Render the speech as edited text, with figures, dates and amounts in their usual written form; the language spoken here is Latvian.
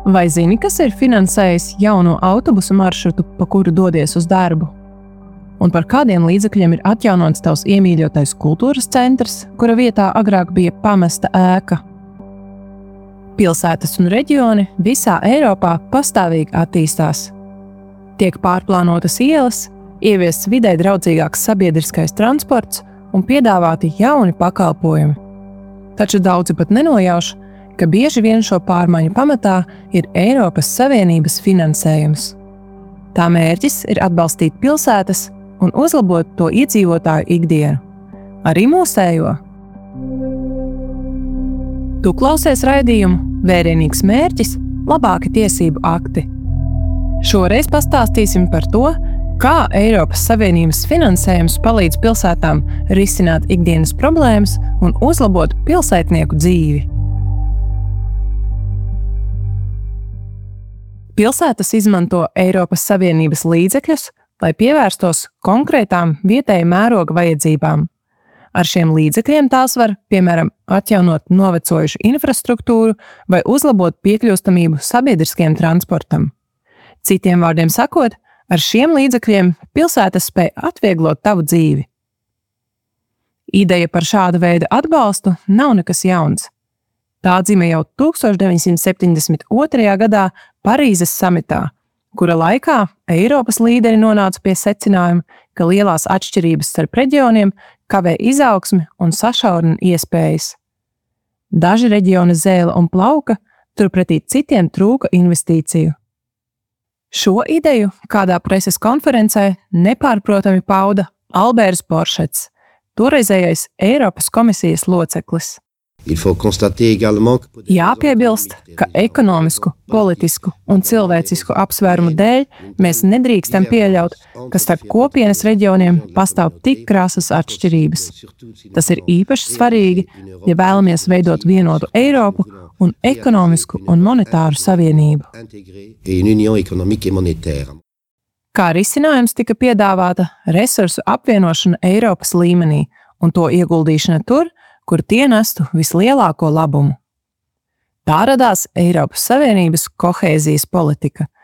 Vai zini, kas ir finansējis jauno autobusu maršrutu, pa kuru dodies uz darbu? Un par kādiem līdzekļiem ir atjaunots tavs iemīļotais kultūras centrs, kura vietā agrāk bija pamesta ēka? Pilsētas un reģioni visā Eiropā pastāvīgi attīstās. Tiek pārplānotas ielas, ieviests vidē draudzīgāks sabiedriskais transports un piedāvāti jauni pakalpojumi. Taču daudzi pat nenojauš, ka bieži vien šo pārmaiņu pamatā ir Eiropas Savienības finansējums. Tā mērķis ir atbalstīt pilsētas un uzlabot to iedzīvotāju ikdienu, arī mūsējo. Tu klausies raidījumu Vērienīgs mērķis – labāki tiesību akti. Šoreiz pastāstīsim par to, kā Eiropas Savienības finansējums palīdz pilsētām risināt ikdienas problēmas un uzlabot pilsētnieku dzīvi. Pilsētas izmanto Eiropas Savienības līdzekļus, lai pievērstos konkrētām vietēja mēroga vajadzībām. Ar šiem līdzekļiem tās var, piemēram, atjaunot novecojušu infrastruktūru vai uzlabot piekļūstamību sabiedriskiem transportam. Citiem vārdiem sakot, ar šiem līdzekļiem pilsētas spēj atvieglot tavu dzīvi. Ideja par šāda veida atbalstu nav nekas jauns. Tā dzima jau 1972. gadā Parīzes samitā, kura laikā Eiropas līderi nonāca pie secinājuma, ka lielās atšķirības starp reģioniem kavē izaugsmi un sašaurina iespējas. Daži reģioni zēla un plauka, turpretī citiem trūka investīciju. Šo ideju kādā preses konferencē nepārprotami pauda Alberts Boršets, toreizējais Eiropas komisijas loceklis. Jāpiebilst, ka ekonomisku, politisku un cilvēcisku apsvērumu dēļ mēs nedrīkstam pieļaut, ka starp kopienas reģioniem pastāv tik krasas atšķirības. Tas ir īpaši svarīgi, ja vēlamies veidot vienotu Eiropu un ekonomisku un monetāru savienību. Kā risinājums tika piedāvāta resursu apvienošana Eiropas līmenī un to ieguldīšana tur, kur tie nestu vislielāko labumu. Tā radās Eiropas Savienības kohēzijas politika,